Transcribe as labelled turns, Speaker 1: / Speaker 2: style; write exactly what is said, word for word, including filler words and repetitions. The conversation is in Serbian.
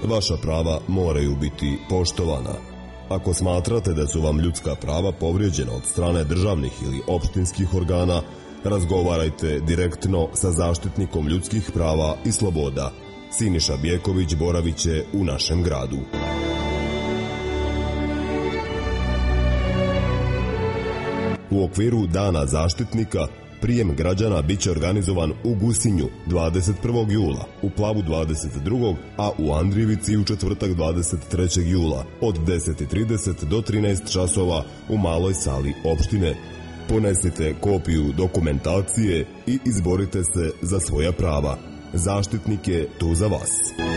Speaker 1: Vaša prava moraju biti poštovana. Ako smatrate da su vam ljudska prava povrijeđena od strane državnih ili opštinskih organa, razgovarajte direktno sa zaštitnikom ljudskih prava i sloboda. Siniša Bjeković boravit će u našem gradu. U okviru Dana zaštitnika prijem građana biće organizovan u Gusinju dvadeset prvog jula, u Plavu dvadeset drugog a u Andrijevici u četvrtak dvadeset trećeg jula od deset i trideset do trinaest časova u maloj sali opštine. Ponesite kopiju dokumentacije i izborite se za svoja prava. Zaštitnik je tu za vas.